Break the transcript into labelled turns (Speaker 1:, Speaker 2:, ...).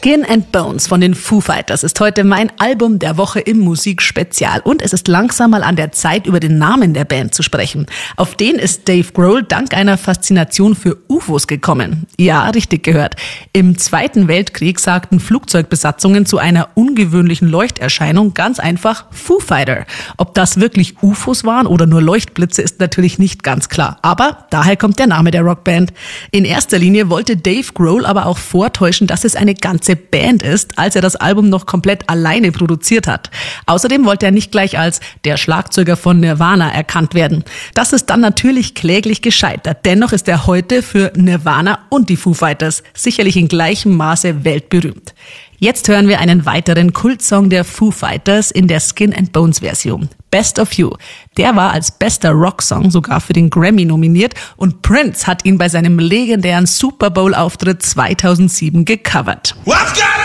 Speaker 1: Skin and Bones von den Foo Fighters ist heute mein Album der Woche im Musikspezial. Und es ist langsam mal an der Zeit, über den Namen der Band zu sprechen. Auf den ist Dave Grohl dank einer Faszination für UFOs gekommen. Ja, richtig gehört. Im Zweiten Weltkrieg sagten Flugzeugbesatzungen zu einer ungewöhnlichen Leuchterscheinung ganz einfach Foo Fighter. Ob das wirklich UFOs waren oder nur Leuchtblitze, ist natürlich nicht ganz klar. Aber daher kommt der Name der Rockband. In erster Linie wollte Dave Grohl aber auch vortäuschen, dass es eine ganze Band ist, als er das Album noch komplett alleine produziert hat. Außerdem wollte er nicht gleich als der Schlagzeuger von Nirvana erkannt werden. Das ist dann natürlich kläglich gescheitert. Dennoch ist er heute für Nirvana und die Foo Fighters sicherlich in gleichem Maße weltberühmt. Jetzt hören wir einen weiteren Kultsong der Foo Fighters in der Skin and Bones Version. Best of You. Der war als bester Rocksong sogar für den Grammy nominiert und Prince hat ihn bei seinem legendären Super Bowl Auftritt 2007 gecovert.